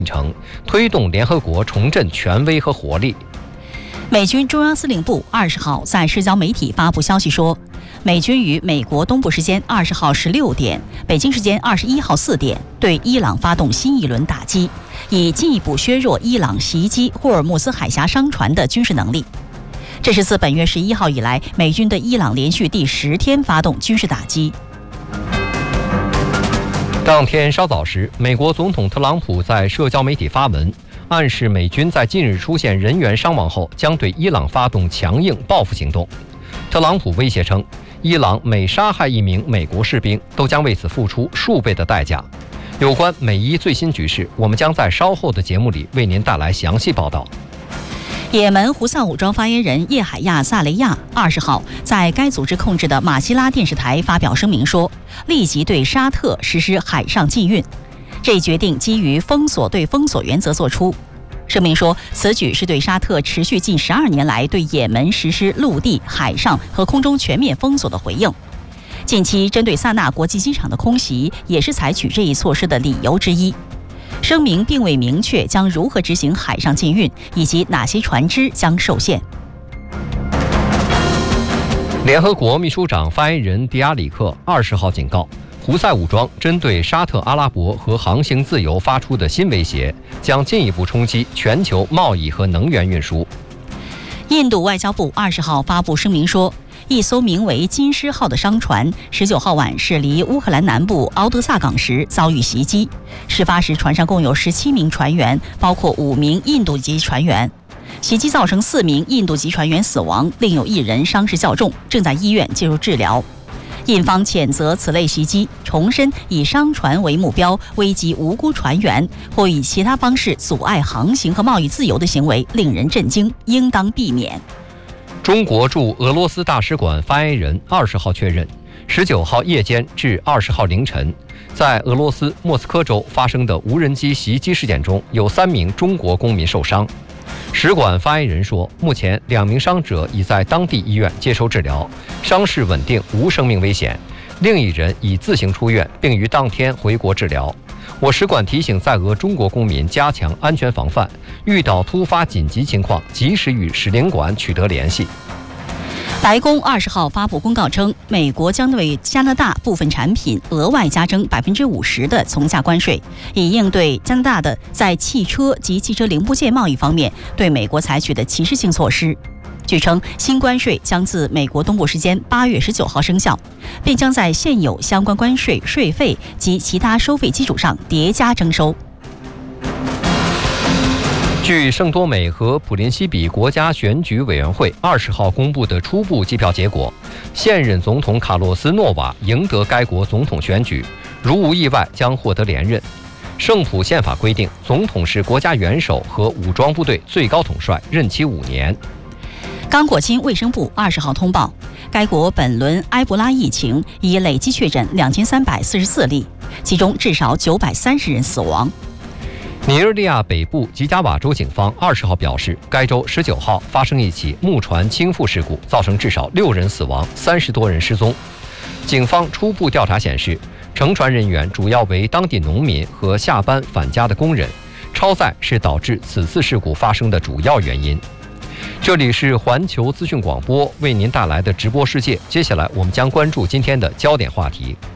程，推动联合国重振权威和活力。 美军中央司令部20号在社交媒体发布消息说，美军于美国东部时间20号16点，北京时间21号4点对伊朗发动新一轮打击，以进一步削弱伊朗袭击霍尔木兹海峡商船的军事能力。这是自本月11号以来，美军对伊朗连续第10天发动军事打击。 当天稍早时，美国总统特朗普在社交媒体发文，暗示美军在近日出现人员伤亡后，将对伊朗发动强硬报复行动。特朗普威胁称，伊朗每杀害一名美国士兵，都将为此付出数倍的代价。有关美伊最新局势，我们将在稍后的节目里为您带来详细报道。 也门胡塞武装发言人叶海亚·萨雷亚20号在该组织控制的马希拉电视台发表声明说，立即对沙特实施海上禁运。这一决定基于封锁对封锁原则作出。声明说，此举是对沙特持续近12年来对也门实施陆地、海上和空中全面封锁的回应。近期针对萨那国际机场的空袭也是采取这一措施的理由之一。声明并未明确将如何执行海上禁运，以及哪些船只将受限。 联合国秘书长发言人迪亚里克20号警告，胡塞武装针对沙特阿拉伯和航行自由发出的新威胁，将进一步冲击全球贸易和能源运输。 印度外交部20号发布声明说，一艘名为金狮号的商船19号晚驶离乌克兰南部敖德萨港时遭遇袭击。事发时，船上共有17名船员，包括5名印度籍船员。袭击造成4名印度籍船员死亡，另有1人伤势较重，正在医院接受治疗。印方谴责此类袭击，重申以商船为目标危及无辜船员或以其他方式阻碍航行和贸易自由的行为令人震惊，应当避免。 中国驻俄罗斯大使馆发言人20号确认，19号夜间至20号凌晨，在俄罗斯莫斯科州发生的无人机袭击事件中，有3名中国公民受伤。使馆发言人说，目前2名伤者已在当地医院接受治疗，伤势稳定，无生命危险。另1人已自行出院，并于当天回国治疗。我使馆提醒在俄中国公民加强安全防范，遇到突发紧急情况，及时与使领馆取得联系。 白宫20号发布公告称，美国将对加拿大部分产品额外加征50%的从价关税，以应对加拿大的在汽车及汽车零部件贸易方面对美国采取的歧视性措施。据称，新关税将自美国东部时间8月19号生效，并将在现有相关关税、税费及其他收费基础上叠加征收。 据圣多美和普林西比国家选举委员会20号公布的初步计票结果，现任总统卡洛斯·诺瓦赢得该国总统选举，如无意外将获得连任。圣普宪法规定，总统是国家元首和武装部队最高统帅，任期5年。 刚果金卫生部20号通报，该国本轮埃博拉疫情已累计确诊2344例，其中至少930人死亡。 尼日利亚北部吉加瓦州警方20号表示，该州19号发生一起木船倾覆事故，造成至少6人死亡，30多人失踪。警方初步调查显示，乘船人员主要为当地农民和下班返家的工人，超载是导致此次事故发生的主要原因。这里是环球资讯广播为您带来的直播世界，接下来我们将关注今天的焦点话题。